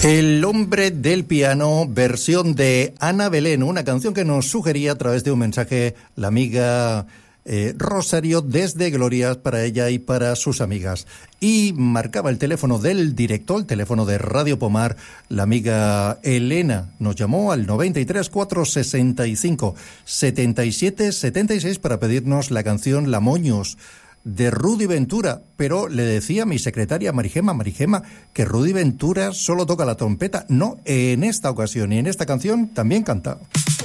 El hombre del piano, versión de Ana Belén, una canción que nos sugería a través de un mensaje la amiga Rosario desde Glorias para ella y para sus amigas. Y marcaba el teléfono del directo, el teléfono de Radio Pomar, la amiga Elena. Nos llamó al 93 465 77 76 para pedirnos la canción La Moños de Rudy Ventura, pero le decía a mi secretaria Marigema, que Rudy Ventura solo toca la trompeta. No, en esta ocasión y en esta canción también canta.